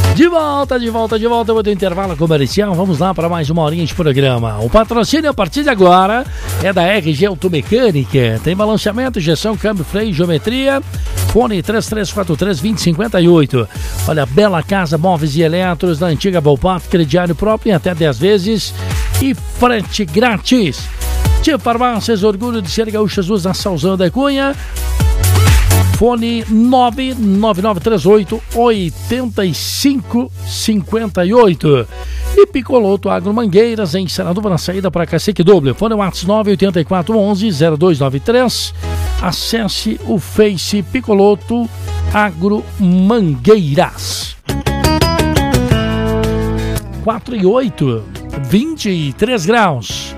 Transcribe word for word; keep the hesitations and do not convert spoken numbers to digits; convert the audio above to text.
De volta, de volta, de volta, vou do intervalo comercial, vamos lá para mais uma horinha de programa. O patrocínio a partir de agora é da R G Automecânica, tem balanceamento, injeção, câmbio, freio, geometria, fone três três quatro três, dois zero cinco oito. Olha, bela casa, móveis e eletros da antiga Balpat, crediário próprio em até dez vezes e frete grátis. Tia Farmácias, orgulho de ser gaúcho, Jesus na Salzão da Cunha. Fone nove nove nove três oito, oito cinco cinco oito. E Picoloto Agromangueiras, em Senador, na saída para Cacique Doble. Fone WhatsApp nove oito quatro um um zero dois nove três. Acesse o Face Picoloto Agromangueiras. quatro e oito, vinte e três graus.